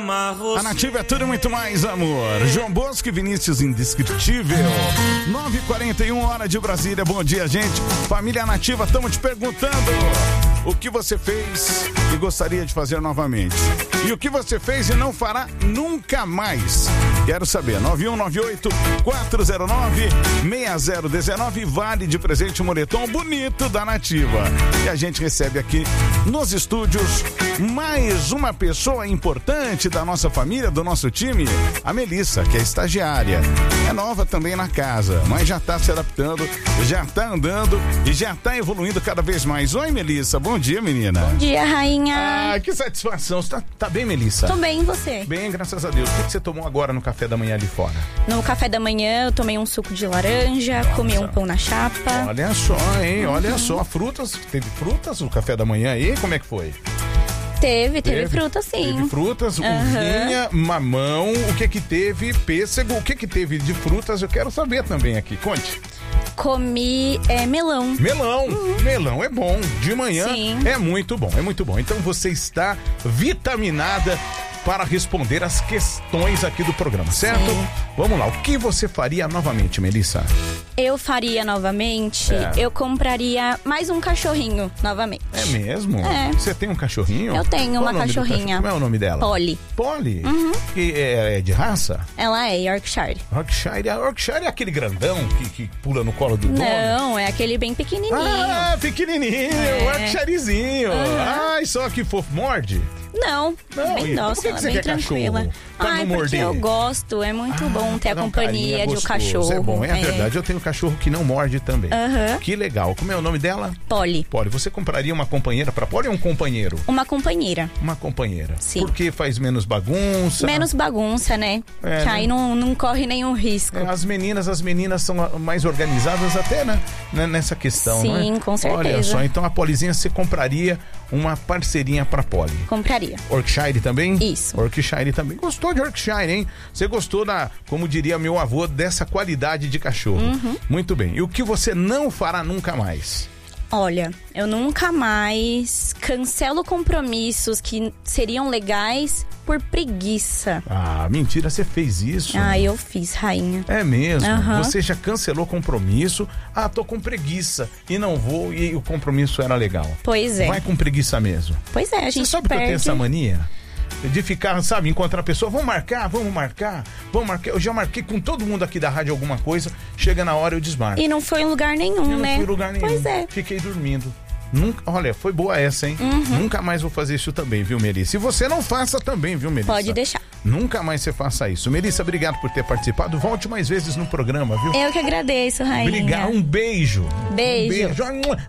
A Nativa é tudo e muito mais, amor. João Bosco e Vinícius Indescritível. 9h41, hora de Brasília. Bom dia, gente. Família Nativa, estamos te perguntando o que você fez e gostaria de fazer novamente. E o que você fez e não fará nunca mais. Quero saber. 9198-409-6019. Vale de presente um moletom bonito da Nativa. E a gente recebe aqui nos estúdios mais uma pessoa importante da nossa família, do nosso time, a Melissa, que é estagiária. É nova também na casa, mas já está se adaptando, já está andando e já está evoluindo cada vez mais. Oi, Melissa. Bom dia, menina. Bom dia, rainha. Ah, que satisfação. Você tá bem, Melissa? Tô bem, e você? Bem, graças a Deus. O que você tomou agora no café da manhã ali fora? No café da manhã eu tomei um suco de laranja, comi um pão na chapa. Olha só, hein? Olha só. Frutas, teve frutas no café da manhã aí? Como é que foi? Teve fruta, sim. Teve frutas, uvinha, mamão, o que teve? Pêssego, o que teve de frutas? Eu quero saber também aqui, conte. Comi melão. Melão é bom, de manhã. Sim. É muito bom. Então você está vitaminada para responder as questões aqui do programa, certo? Sim. Vamos lá, o que você faria novamente, Melissa? Eu faria novamente, eu compraria mais um cachorrinho novamente. É mesmo? É. Você tem um cachorrinho? Eu tenho uma cachorrinha. Como é o nome dela? Polly. Polly? Que é de raça? Ela é Yorkshire. Yorkshire é aquele grandão que pula no colo do dono? Não, é aquele bem pequenininho. Ah, pequenininho, Yorkshirezinho. Ai, só que fofo, morde? Não, bem nossa, ela é bem tranquila. Pra não morder? Eu gosto, é muito bom ter a companhia de um cachorro. É bom, é verdade. Eu tenho um cachorro que não morde também. Que legal. Como é o nome dela? Polly. Polly. Você compraria uma companheira pra Polly ou um companheiro? Uma companheira. Uma companheira. Sim. Porque faz menos bagunça. Menos bagunça, né? Que aí não corre nenhum risco. As meninas são mais organizadas até, né? Nessa questão, sim, né? Sim, com certeza. Olha só, então a Polizinha, você compraria uma parceirinha pra Polly? Compraria. Yorkshire também? Isso. Yorkshire também. Gostou de Yorkshire, hein? Você gostou como diria meu avô, dessa qualidade de cachorro. Muito bem. E o que você não fará nunca mais? Olha, eu nunca mais cancelo compromissos que seriam legais por preguiça. Ah, mentira, você fez isso? Ah, eu fiz, rainha. É mesmo? Você já cancelou compromisso? Ah, tô com preguiça e não vou, e o compromisso era legal. Pois é. Vai com preguiça mesmo. Pois é, a gente Você sabe perde. Que eu tenho essa mania? De ficar, sabe, encontrar a pessoa, vamos marcar. Eu já marquei com todo mundo aqui da rádio alguma coisa, chega na hora eu desmarco. E não foi em lugar nenhum, Não né? fui em lugar nenhum. Pois é. Fiquei dormindo. Olha, foi boa essa, hein? Nunca mais vou fazer isso também, viu, Melissa? E você não faça também, viu, Melissa? Pode deixar. Nunca mais você faça isso. Melissa, obrigado por ter participado. Volte mais vezes no programa, viu? Eu que agradeço, rainha. Obrigado. Um beijo. Beijo. Um beijo.